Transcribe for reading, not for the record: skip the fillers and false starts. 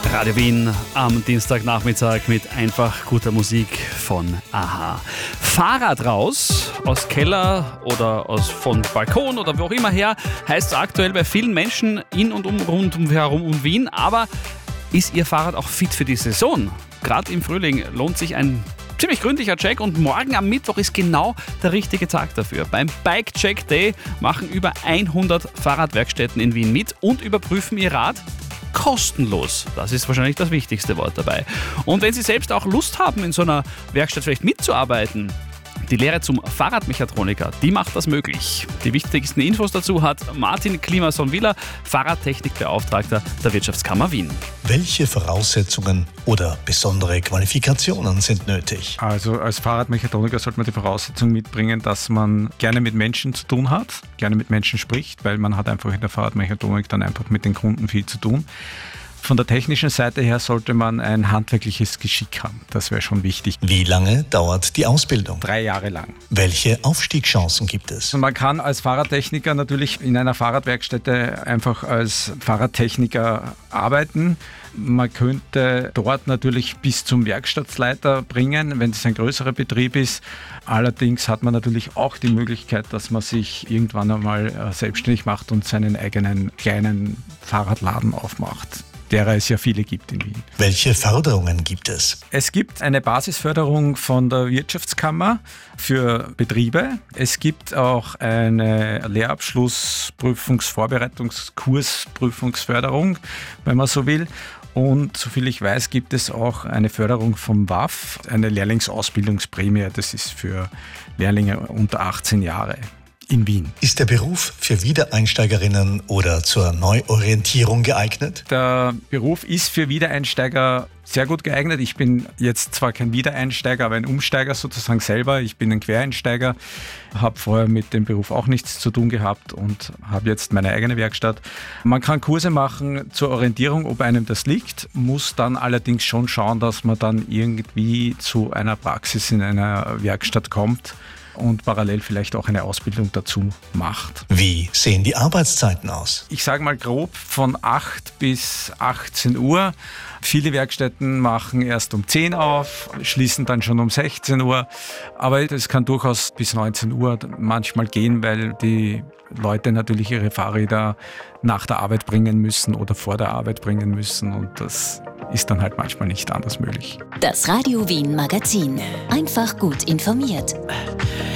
Radio Wien am Dienstagnachmittag mit einfach guter Musik von a-ha. Fahrrad raus, aus Keller oder von Balkon oder wo auch immer her, heißt es aktuell bei vielen Menschen in und rundherum um Wien. Aber ist Ihr Fahrrad auch fit für die Saison? Gerade im Frühling lohnt sich ein ziemlich gründlicher Check und morgen am Mittwoch ist genau der richtige Tag dafür. Beim Bike Check Day machen über 100 Fahrradwerkstätten in Wien mit und überprüfen Ihr Rad kostenlos. Das ist wahrscheinlich das wichtigste Wort dabei. Und wenn Sie selbst auch Lust haben, in so einer Werkstatt vielleicht mitzuarbeiten, die Lehre zum Fahrradmechatroniker, die macht das möglich. Die wichtigsten Infos dazu hat Martin Klimason-Willer, Fahrradtechnikbeauftragter der Wirtschaftskammer Wien. Welche Voraussetzungen oder besondere Qualifikationen sind nötig? Also als Fahrradmechatroniker sollte man die Voraussetzung mitbringen, dass man gerne mit Menschen zu tun hat, gerne mit Menschen spricht, weil man hat einfach in der Fahrradmechatronik dann einfach mit den Kunden viel zu tun. Von der technischen Seite her sollte man ein handwerkliches Geschick haben. Das wäre schon wichtig. Wie lange dauert die Ausbildung? 3 Jahre lang. Welche Aufstiegschancen gibt es? Also man kann als Fahrradtechniker natürlich in einer Fahrradwerkstätte einfach als Fahrradtechniker arbeiten. Man könnte dort natürlich bis zum Werkstattleiter bringen, wenn es ein größerer Betrieb ist. Allerdings hat man natürlich auch die Möglichkeit, dass man sich irgendwann einmal selbstständig macht und seinen eigenen kleinen Fahrradladen aufmacht, derer es ja viele gibt in Wien. Welche Förderungen gibt es? Es gibt eine Basisförderung von der Wirtschaftskammer für Betriebe. Es gibt auch eine Lehrabschlussprüfungsvorbereitungskursprüfungsförderung, wenn man so will. Und soviel ich weiß, gibt es auch eine Förderung vom WAF, eine Lehrlingsausbildungsprämie. Das ist für Lehrlinge unter 18 Jahre. In Wien. Ist der Beruf für Wiedereinsteigerinnen oder zur Neuorientierung geeignet? Der Beruf ist für Wiedereinsteiger sehr gut geeignet. Ich bin jetzt zwar kein Wiedereinsteiger, aber ein Umsteiger sozusagen selber. Ich bin ein Quereinsteiger, habe vorher mit dem Beruf auch nichts zu tun gehabt und habe jetzt meine eigene Werkstatt. Man kann Kurse machen zur Orientierung, ob einem das liegt, muss dann allerdings schon schauen, dass man dann irgendwie zu einer Praxis in einer Werkstatt kommt und parallel vielleicht auch eine Ausbildung dazu macht. Wie sehen die Arbeitszeiten aus? Ich sage mal grob von 8 bis 18 Uhr. Viele Werkstätten machen erst um 10 auf, schließen dann schon um 16 Uhr. Aber das kann durchaus bis 19 Uhr manchmal gehen, weil die Leute natürlich ihre Fahrräder nach der Arbeit bringen müssen oder vor der Arbeit bringen müssen. Und das ist dann halt manchmal nicht anders möglich. Das Radio Wien Magazin. Einfach gut informiert.